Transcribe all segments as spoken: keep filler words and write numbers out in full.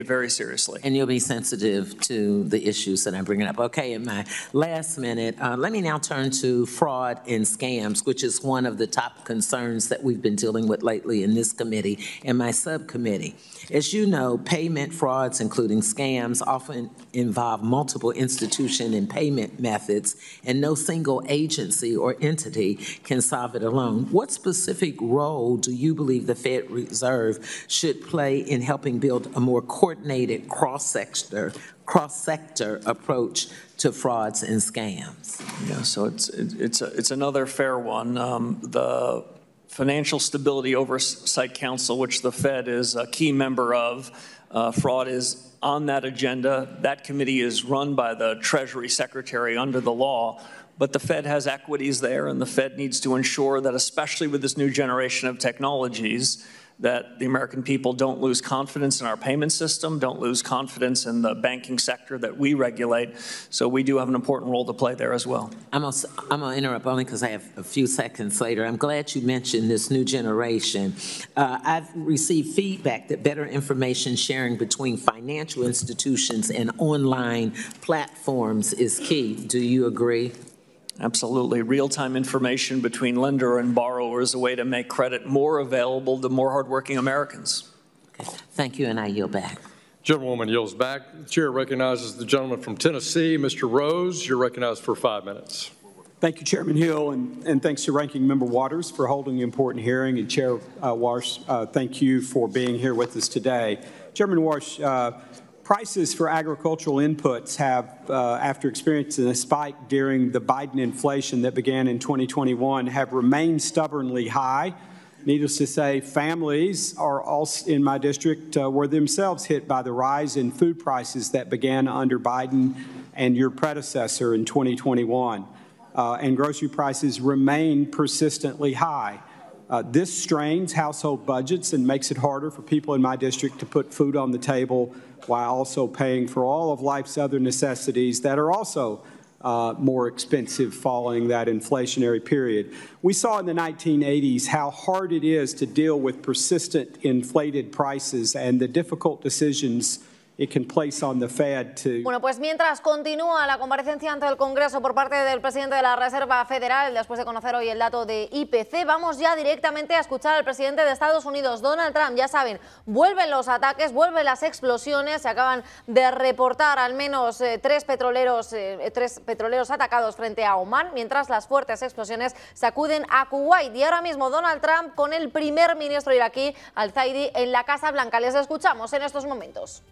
very seriously. And you'll be sensitive to the issues that I'm bringing up. Okay, in my last minute, uh, let me now turn to fraud and scams, which is one of the top concerns that we've been dealing with lately in this committee and my subcommittee. As you know, payment frauds, including scams, often involve multiple institution and payment methods, and no single agency or entity can solve it alone. What specific role do you believe the Fed Reserve should play in helping build a more coordinated cross-sector cross-sector approach to frauds and scams? Yeah, so it's it's a, it's another fair one. Um, the Financial Stability Oversight Council, which the Fed is a key member of, uh, fraud is on that agenda. That committee is run by the Treasury Secretary under the law, but the Fed has equities there, and the Fed needs to ensure that, especially with this new generation of technologies, that the American people don't lose confidence in our payment system, don't lose confidence in the banking sector that we regulate. So we do have an important role to play there as well. I'm going I'm to interrupt only because I have a few seconds later. I'm glad you mentioned this new generation. Uh, I've received feedback that better information sharing between financial institutions and online platforms is key. Do you agree? Absolutely. Real-time information between lender and borrower is a way to make credit more available to more hardworking Americans. Okay. Thank you, and I yield back. Gentlewoman yields back. The chair recognizes the gentleman from Tennessee, Mister Rose. You're recognized for five minutes. Thank you, Chairman Hill, and, and thanks to Ranking Member Waters for holding the important hearing. And Chair uh, Warsh, uh, thank you for being here with us today. Chairman Warsh, uh, prices for agricultural inputs have, uh, after experiencing a spike during the Biden inflation that began in twenty twenty-one, have remained stubbornly high. Needless to say, families are also in my district uh, were themselves hit by the rise in food prices that began under Biden and your predecessor in twenty twenty-one. Uh, and grocery prices remain persistently high. Uh, this strains household budgets and makes it harder for people in my district to put food on the table while also paying for all of life's other necessities that are also uh, more expensive following that inflationary period. We saw in the nineteen eighties how hard it is to deal with persistent inflated prices and the difficult decisions it can place on the Fed to... Bueno, pues mientras continúa la comparecencia ante el Congreso por parte del presidente de la Reserva Federal, después de conocer hoy el dato de I P C, vamos ya directamente a escuchar al presidente de Estados Unidos, Donald Trump. Ya saben, vuelven los ataques, vuelven las explosiones, se acaban de reportar al menos eh, tres, petroleros, eh, tres petroleros atacados frente a Omán, mientras las fuertes explosiones sacuden a Kuwait. Y ahora mismo Donald Trump con el primer ministro iraquí, Al-Zaidi, en la Casa Blanca. Les escuchamos en estos momentos.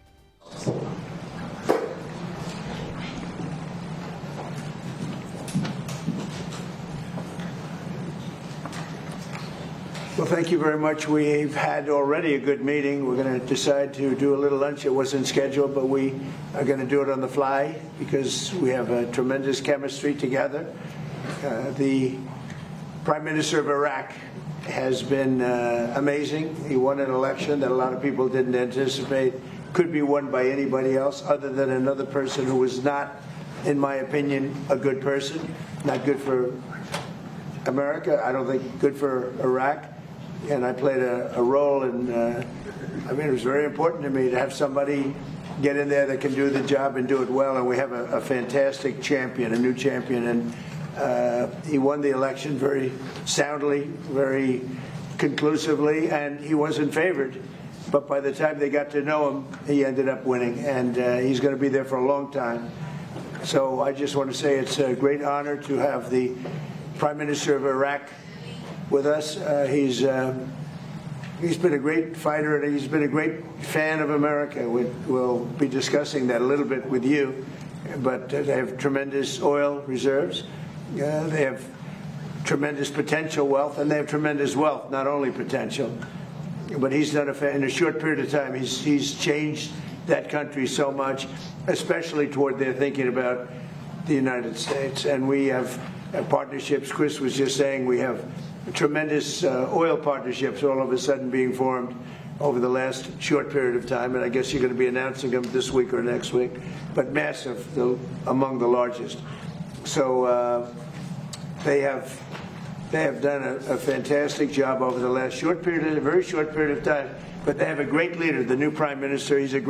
Well, thank you very much. We've had already a good meeting. We're going to decide to do a little lunch. It wasn't scheduled, but we are going to do it on the fly because we have a tremendous chemistry together. Uh, the Prime Minister of Iraq has been uh, amazing. He won an election that a lot of people didn't anticipate could be won by anybody else other than another person who was not, in my opinion, a good person. Not good for America. I don't think good for Iraq. And I played a, a role in, uh, I mean, it was very important to me to have somebody get in there that can do the job and do it well. And we have a, a fantastic champion, a new champion. And uh, he won the election very soundly, very conclusively, and he wasn't favored. But by the time they got to know him, he ended up winning, and uh, he's going to be there for a long time. So I just want to say it's a great honor to have the Prime Minister of Iraq with us. Uh, he's uh, he's been a great fighter, and he's been a great fan of America. We, we'll be discussing that a little bit with you, but uh, they have tremendous oil reserves. Uh, they have tremendous potential wealth, and they have tremendous wealth, not only potential. But he's done a, in a short period of time, he's, he's changed that country so much, especially toward their thinking about the United States. And we have, have partnerships. Chris was just saying we have tremendous uh, oil partnerships all of a sudden being formed over the last short period of time. And I guess you're going to be announcing them this week or next week. But massive, the, among the largest. So uh, they have... They have done a, a fantastic job over the last short period, a very short period of time, but they have a great leader, the new Prime Minister. He's a great